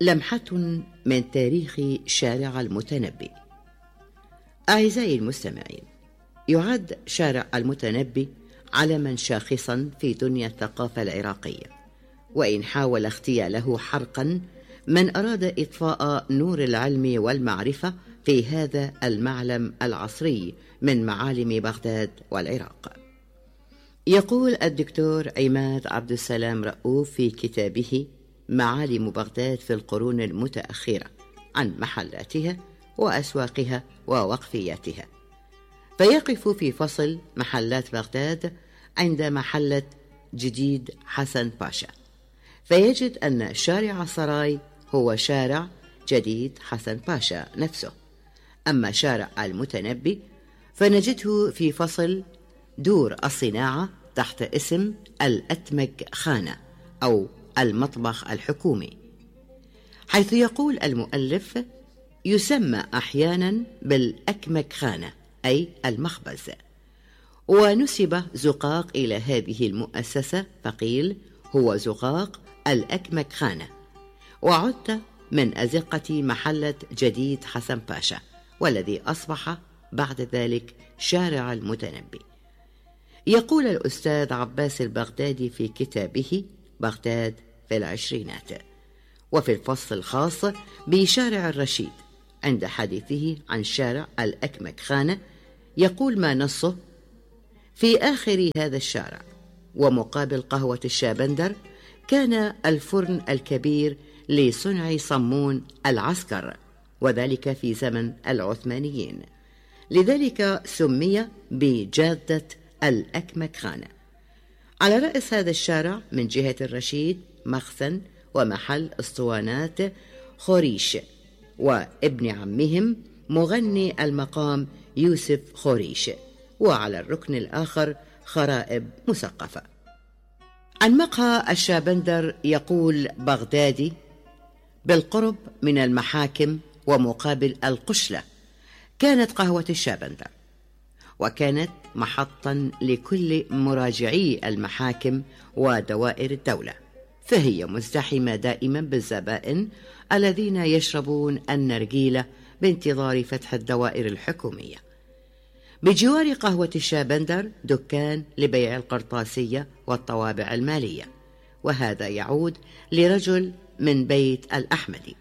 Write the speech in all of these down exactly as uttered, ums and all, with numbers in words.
لمحة من تاريخ شارع المتنبي. أعزائي المستمعين، يعد شارع المتنبي علما شاخصا في دنيا الثقافة العراقية، وإن حاول اغتياله حرقا من أراد إطفاء نور العلم والمعرفة في هذا المعلم العصري من معالم بغداد والعراق. يقول الدكتور عماد عبد السلام رؤوف في كتابه معالم بغداد في القرون المتأخرة عن محلاتها وأسواقها ووقفياتها، فيقف في فصل محلات بغداد عند محلة جديد حسن باشا، فيجد أن شارع سراي هو شارع جديد حسن باشا نفسه. أما شارع المتنبي فنجده في فصل دور الصناعة تحت اسم الأتمج خانة أو المطبخ الحكومي، حيث يقول المؤلف يسمى أحيانا بالأكمك خانة أي المخبز، ونسب زقاق إلى هذه المؤسسة فقيل هو زقاق الأكمك خانة، وعد من أزقة محلة جديد حسن باشا، والذي أصبح بعد ذلك شارع المتنبي. يقول الأستاذ عباس البغدادي في كتابه بغداد في العشرينات وفي الفصل الخاص بشارع الرشيد عند حديثه عن شارع الأكمك خانة، يقول ما نصه: في آخر هذا الشارع ومقابل قهوة الشابندر كان الفرن الكبير لصنع صمون العسكر، وذلك في زمن العثمانيين، لذلك سمي بجادة الأكمك خانة. على رأس هذا الشارع من جهة الرشيد مخزن ومحل اسطوانات خوريش، وابن عمهم مغني المقام يوسف خوريش، وعلى الركن الآخر خرائب مثقفة. عن مقهى الشابندر يقول بغدادي: بالقرب من المحاكم ومقابل القشلة كانت قهوة الشابندر، وكانت محطا لكل مراجعي المحاكم ودوائر الدولة، فهي مزدحمة دائما بالزبائن الذين يشربون النرجيلة بانتظار فتح الدوائر الحكومية. بجوار قهوة الشابندر دكان لبيع القرطاسية والطوابع المالية، وهذا يعود لرجل من بيت الأحمدي.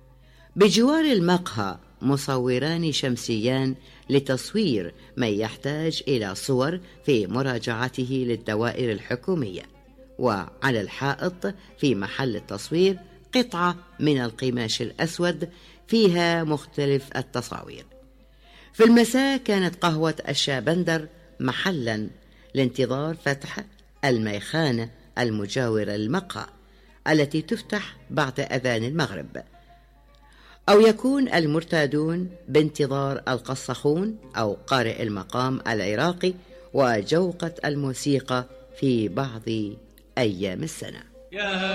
بجوار المقهى مصوران شمسيان لتصوير من يحتاج إلى صور في مراجعته للدوائر الحكومية، وعلى الحائط في محل التصوير قطعة من القماش الأسود فيها مختلف التصاوير. في المساء كانت قهوة الشابندر محلا لانتظار فتح الميخانة المجاورة للمقهى التي تفتح بعد أذان المغرب، أو يكون المرتادون بانتظار القصخون أو قارئ المقام العراقي وجوقة الموسيقى في بعض أيام السنة.